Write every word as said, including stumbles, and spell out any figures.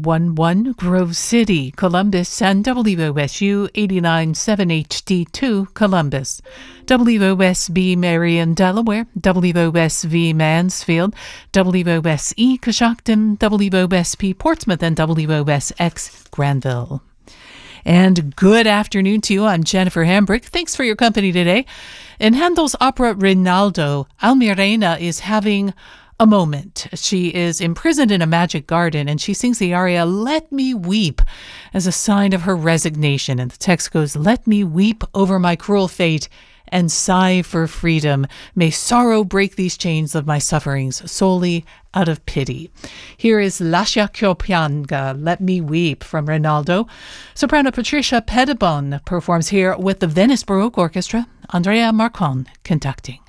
one one Grove City, Columbus, and W O S U eighty-nine point seven H D two, Columbus. W O S B Marion, Delaware, W O S V Mansfield, W O S E Coshocton, W O S P Portsmouth, and W O S X Granville. And good afternoon to you. I'm Jennifer Hambrick. Thanks for your company today. In Handel's opera Rinaldo, Almirena is having a moment. She is imprisoned in a magic garden, and she sings the aria, "Let Me Weep," as a sign of her resignation. And the text goes, "Let me weep over my cruel fate and sigh for freedom. May sorrow break these chains of my sufferings solely out of pity." Here is Lascia Chioppianga, "Let Me Weep," from Rinaldo. Soprano Patricia Pettibon performs here with the Venice Baroque Orchestra. Andrea Marcon conducting.